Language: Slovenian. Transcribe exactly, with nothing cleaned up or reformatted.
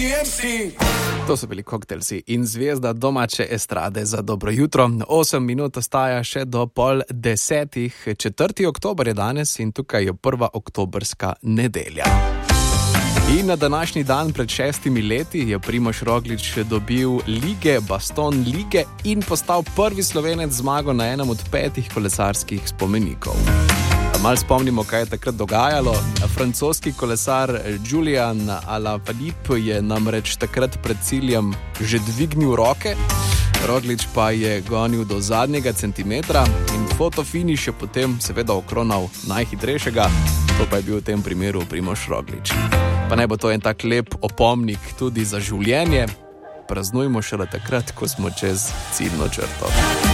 To so bili Koktelsi in zvezda domače estrade za dobro jutro. Osem minut ostaja še do pol desetih. Četrti oktober je danes in tukaj je prva oktobrska nedelja. In na današnji dan pred šestimi leti je Primož Roglič dobil lige, baston lige in postal prvi Slovenec z zmago na enem od petih kolesarskih spomenikov. Mal spomnimo, kaj je takrat dogajalo. Francoski kolesar Julian Alaphilippe je namreč takrat pred ciljem že dvignil roke, Roglič pa je gonil do zadnjega centimetra in fotofiniš je potem seveda okronal najhitrejšega, to pa je bil v tem primeru Primož Roglič. Pa naj bo to en tak lep opomnik tudi za življenje. Praznujmo šele takrat, ko smo čez ciljno črto.